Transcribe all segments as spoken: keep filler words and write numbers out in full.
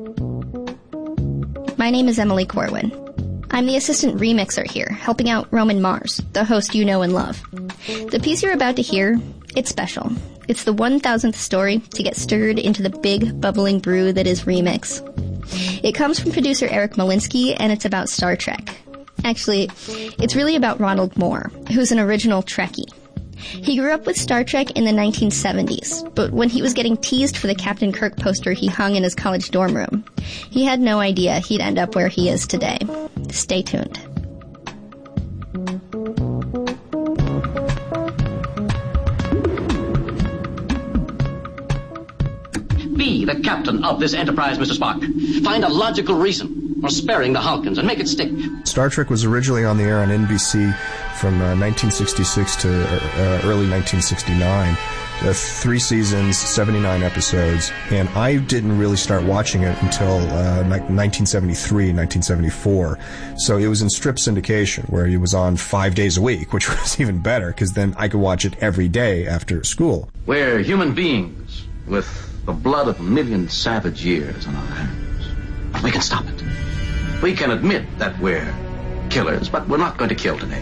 My name is Emily Corwin. I'm the assistant remixer here, helping out Roman Mars, the host you know and love. The piece you're about to hear, it's special. It's the one thousandth story to get stirred into the big, bubbling brew that is Remix. It comes from producer Eric Molinsky, and it's about Star Trek. Actually, it's really about Ronald Moore, who's an original Trekkie. He grew up with Star Trek in the nineteen seventies, but when he was getting teased for the Captain Kirk poster he hung in his college dorm room, he had no idea he'd end up where he is today. Stay tuned. Be the captain of this enterprise, Mister Spock. Find a logical reason for sparing the Halkans and make it stick. Star Trek was originally on the air on N B C from uh, nineteen sixty-six to uh, early nineteen sixty-nine. Uh, three seasons, seventy-nine episodes, and I didn't really start watching it until uh, nineteen seventy-three, nineteen seventy-four. So it was in strip syndication, where it was on five days a week, which was even better, because then I could watch it every day after school. We're human beings with the blood of a million savage years on our hands. We can stop it. We can admit that we're killers, but we're not going to kill today.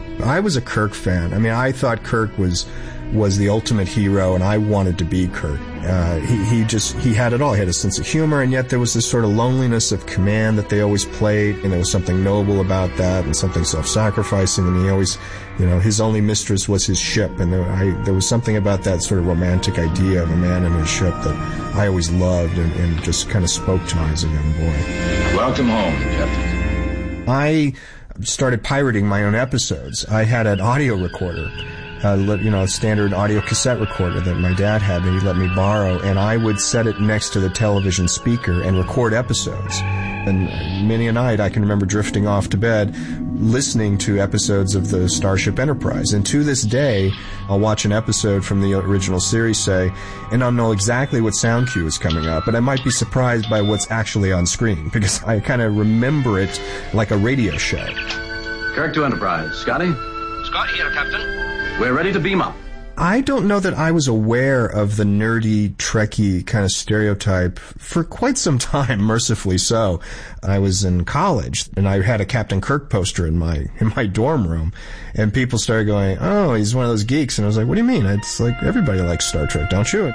I was a Kirk fan. I mean, I thought Kirk was was the ultimate hero, and I wanted to be Kirk. Uh, he, he just, he had it all. He had a sense of humor, and yet there was this sort of loneliness of command that they always played, and there was something noble about that, and something self-sacrificing, and he always, you know, his only mistress was his ship, and there, I, there was something about that sort of romantic idea of a man and his ship that I always loved, and, and just kind of spoke to me as a young boy. Welcome home, Captain. I started pirating my own episodes. I had an audio recorder. Uh, you know, a standard audio cassette recorder that my dad had that he let me borrow, and I would set it next to the television speaker and record episodes. And many a night I can remember drifting off to bed listening to episodes of the Starship Enterprise. And to this day, I'll watch an episode from the original series, say, and I'll know exactly what sound cue is coming up, but I might be surprised by what's actually on screen, because I kind of remember it like a radio show. Kirk to Enterprise. Scotty? Scott here, Captain. We're ready to beam up. I don't know that I was aware of the nerdy, Trekkie kind of stereotype for quite some time, mercifully so. I was in college, and I had a Captain Kirk poster in my in my dorm room, and people started going, oh, he's one of those geeks. And I was like, what do you mean? It's like, everybody likes Star Trek, don't you?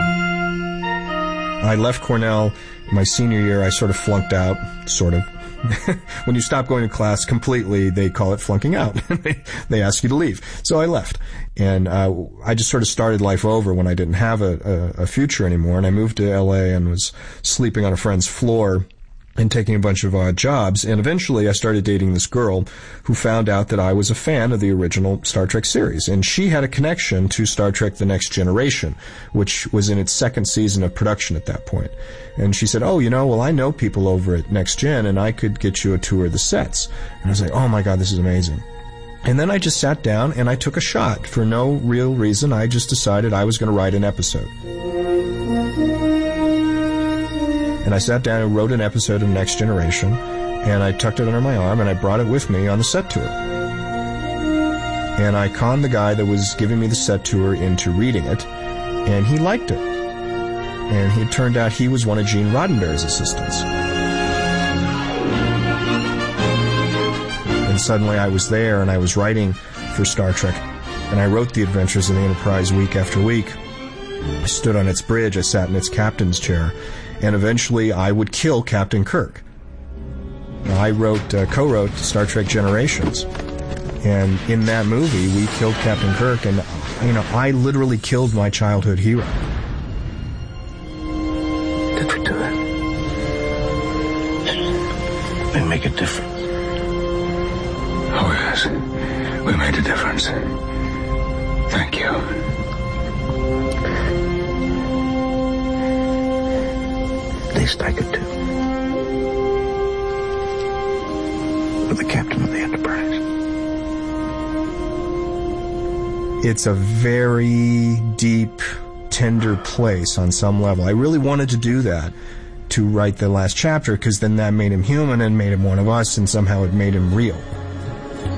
I left Cornell my senior year. I sort of flunked out, sort of. When you stop going to class completely, they call it flunking out. they, they ask you to leave. So I left. And uh, I just sort of started life over when I didn't have a, a, a future anymore. And I moved to L A and was sleeping on a friend's floor and taking a bunch of odd jobs. And eventually I started dating this girl who found out that I was a fan of the original Star Trek series. And she had a connection to Star Trek The Next Generation, which was in its second season of production at that point. And she said, oh, you know, well, I know people over at Next Gen, and I could get you a tour of the sets. And I was like, oh my God, this is amazing. And then I just sat down and I took a shot. For no real reason, I just decided I was going to write an episode. And I sat down and wrote an episode of Next Generation, and I tucked it under my arm, and I brought it with me on the set tour. And I conned the guy that was giving me the set tour into reading it, and he liked it. And it turned out he was one of Gene Roddenberry's assistants. And suddenly I was there, and I was writing for Star Trek, and I wrote The Adventures of the Enterprise week after week. I stood on its bridge, I sat in its captain's chair, and eventually I would kill Captain Kirk. I wrote, uh, co-wrote Star Trek Generations, and in that movie we killed Captain Kirk, and you know, I literally killed my childhood hero. Did we do it? We make a difference. Oh yes, we made a difference. Thank you. At least I could do. For the captain of the Enterprise. It's a very deep, tender place on some level. I really wanted to do that, to write the last chapter, because then that made him human and made him one of us, and somehow it made him real.